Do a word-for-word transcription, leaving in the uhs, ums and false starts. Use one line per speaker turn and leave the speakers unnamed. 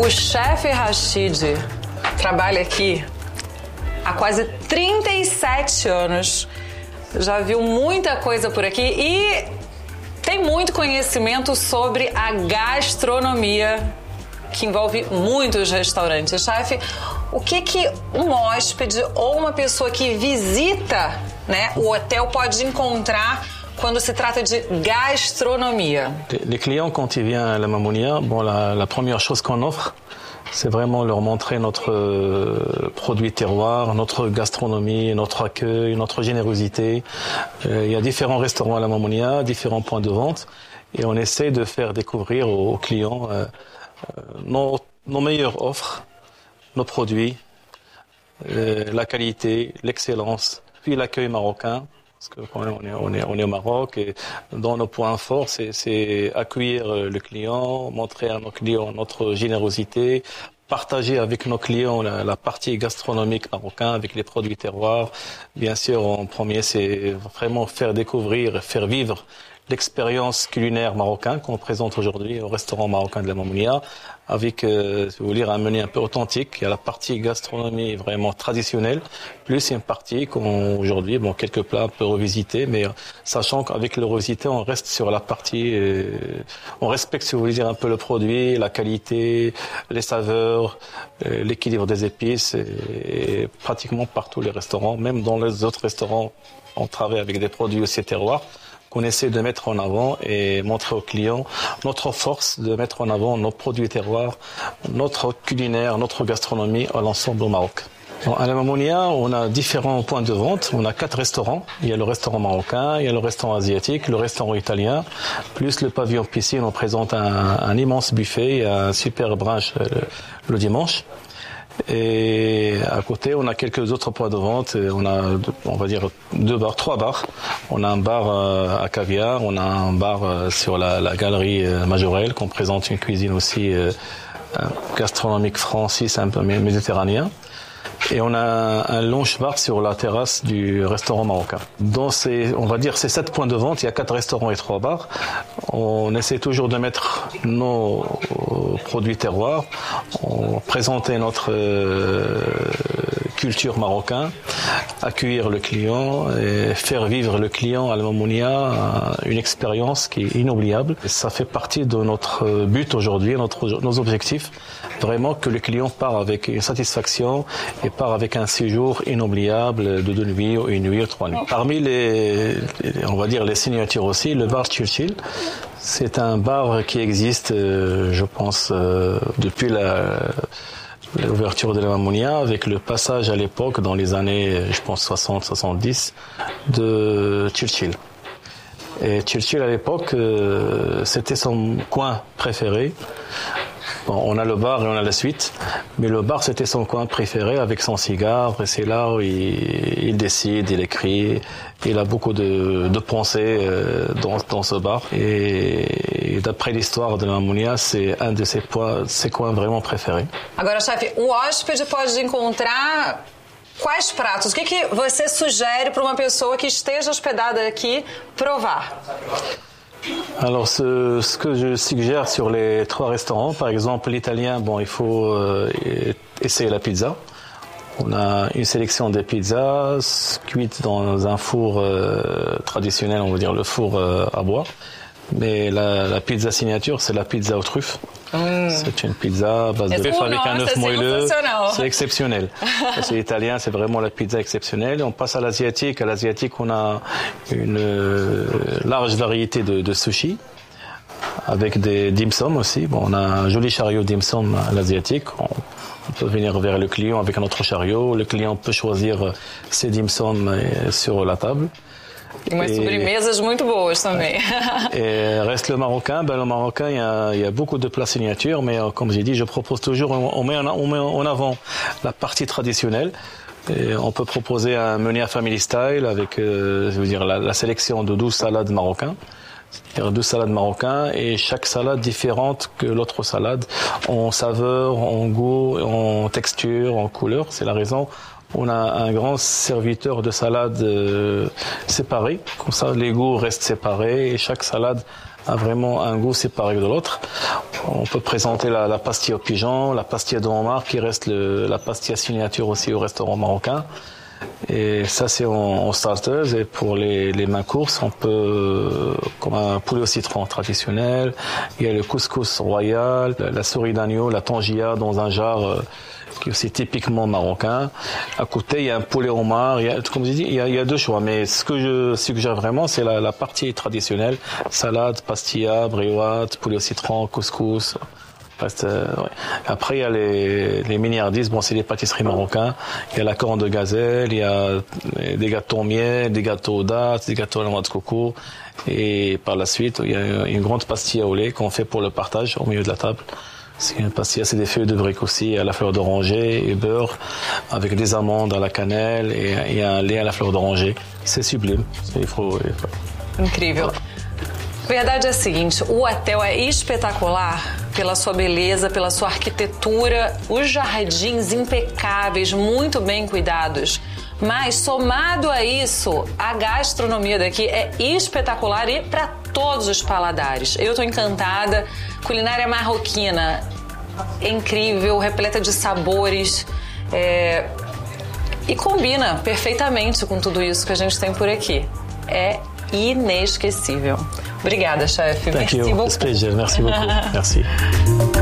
O chefe Rachid trabalha aqui há quase trinta e sete anos. Já viu muita coisa por aqui e tem muito conhecimento sobre a gastronomia, que envolve muitos restaurantes. Chefe, o que que um hóspede ou uma pessoa que visita, né, o hotel pode encontrar quando se trata de gastronomia?
Les clients, quand ils viennent à la Mamounia, bon, la, la première chose qu'on offre, c'est vraiment leur montrer notre euh, produit terroir, notre gastronomie, notre accueil, notre générosité. Euh, il y a différents restaurants à la Mamounia, différents points de vente, et on essaie de faire découvrir aux, aux clients euh, euh, nos, nos meilleures offres, nos produits, euh, la qualité, l'excellence, puis l'accueil marocain. Parce que quand même, on est, on est, on est au Maroc et dans nos points forts, c'est, c'est accueillir le client, montrer à nos clients notre générosité, partager avec nos clients la, la partie gastronomique marocaine avec les produits terroirs. Bien sûr, en premier, c'est vraiment faire découvrir, faire vivre l'expérience culinaire marocaine qu'on présente aujourd'hui au restaurant marocain de la Mamounia, avec, euh, si vous voulez, un menu un peu authentique. Il y a la partie gastronomie vraiment traditionnelle, plus une partie qu'aujourd'hui, bon, quelques plats un peu revisités, mais euh, sachant qu'avec le revisité, on reste sur la partie, euh, on respecte, si vous voulez dire, un peu le produit, la qualité, les saveurs, euh, l'équilibre des épices, et, et pratiquement partout les restaurants, même dans les autres restaurants, on travaille avec des produits aussi terroirs, qu'on essaie de mettre en avant et montrer aux clients notre force de mettre en avant nos produits terroirs, notre culinaire, notre gastronomie à l'ensemble au Maroc. Bon, à la Mamounia, on a différents points de vente. On a quatre restaurants. Il y a le restaurant marocain, il y a le restaurant asiatique, le restaurant italien, plus le pavillon piscine. On présente un, un immense buffet et un super brunch le, le dimanche. Et à côté, on a quelques autres points de vente. On a, on va dire, deux bars, trois bars. On a un bar à caviar, on a un bar sur la, la galerie Majorelle, qu'on présente une cuisine aussi gastronomique française, un peu méditerranéen. Et on a un lounge bar sur la terrasse du restaurant marocain. Dans ces, on va dire, ces sept points de vente, il y a quatre restaurants et trois bars. On essaie toujours de mettre nos produits terroirs, on présenter notre euh, culture marocaine, accueillir le client et faire vivre le client à la Mamounia une expérience qui est inoubliable. Et ça fait partie de notre but aujourd'hui, notre, nos objectifs. Vraiment que le client part avec une satisfaction et part avec un séjour inoubliable de deux nuits ou une nuit ou trois nuits. Parmi les, on va dire les signatures aussi, le bar Churchill, c'est un bar qui existe, je pense, depuis la, l'ouverture de la Mamounia, avec le passage à l'époque, dans les années, je pense, soixante soixante-dix, de Churchill. Et Churchill, à l'époque, c'était son coin préféré. Bon, on a le bar et on a la suite, mais le bar c'était son coin préféré avec son cigare, et c'est là où il, il décide, il écrit, il a beaucoup de, de pensées euh, dans, dans ce bar. Et, et d'après l'histoire de la Mamounia, c'est un de ses, points, ses coins vraiment préférés.
Agora, chefe, o hóspede pode encontrar quais pratos? O que que você sugere para uma pessoa que esteja hospedada aqui provar?
Alors, ce, ce que je suggère sur les trois restaurants, par exemple l'italien, bon, il faut euh, essayer la pizza. On a une sélection de pizzas cuites dans un four euh, traditionnel, on va dire le four euh, à bois. Mais la, la pizza signature, c'est la pizza aux truffes. Mmh. C'est une pizza à base de œuf avec un œuf moelleux. C'est exceptionnel. C'est italien, c'est vraiment la pizza exceptionnelle. On passe à l'asiatique. À l'asiatique, on a une euh, large variété de, de sushis avec des dim sum aussi. Bon, on a un joli chariot dim sum à l'asiatique. On, on peut venir vers le client avec notre chariot. Le client peut choisir ses dim sum sur la table.
E umas sobremesas muito boas também.
Et reste le marocain. Ben, le marocain, il y a, il y a beaucoup de plats signatures, mais euh, comme j'ai dit, je propose toujours, on met, en, on met en avant la partie traditionnelle. Et on peut proposer un menu à family style avec, euh, je veux dire, la, la sélection de douze salades marocaines. C'est-à-dire douze salades marocaines et chaque salade différente que l'autre salade en saveur, en goût, en texture, en couleur. C'est la raison on a un grand serviteur de salade euh, séparé. Comme ça, les goûts restent séparés et chaque salade a vraiment un goût séparé de l'autre. On peut présenter la, la pastilla au pigeon, la pastilla de homard qui reste le, la pastilla signature aussi au restaurant marocain. Et ça, c'est en, en starters. Et pour les, les mains courses, on peut, comme un poulet au citron traditionnel, il y a le couscous royal, la, la souris d'agneau, la tangia dans un jar euh, qui est aussi typiquement marocain. À côté, il y a un poulet homard. Il y a, comme je dis, il y a, il y a deux choix. Mais ce que je suggère vraiment, c'est la, la partie traditionnelle. Salade, pastilla, briotte, poulet au citron, couscous. Reste, euh, ouais. Après, il y a les, les miniardis. Bon, c'est les pâtisseries marocaines. Il y a la corne de gazelle, il y a des gâteaux au miel, des gâteaux aux dattes, des gâteaux à la noix de coco. Et par la suite, il y a une grande pastilla au lait qu'on fait pour le partage au milieu de la table. C'est une pastilla, c'est des feuilles de briques aussi, à la fleur d'oranger et beurre, avec des amandes à la cannelle et, et un lait à la fleur d'oranger. C'est sublime. Il faut, il faut...
Incrível. Verdade é a seguinte, o hotel é espetacular pela sua beleza, pela sua arquitetura, os jardins impecáveis, muito bem cuidados. Mas, somado a isso, a gastronomia daqui é espetacular e para todos os paladares. Eu estou encantada. Culinária marroquina é incrível, repleta de sabores. É... E combina perfeitamente com tudo isso que a gente tem por aqui. É inesquecível. Obrigada, chefe.
Thank you. It's a pleasure. Merci beaucoup. Merci.